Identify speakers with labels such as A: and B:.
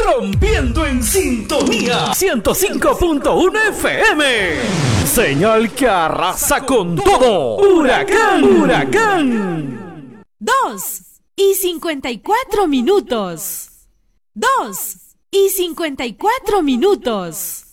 A: Rompiendo en sintonía 105.1 FM. Señal que arrasa con todo. Huracán, huracán.
B: 2:54. 2:54.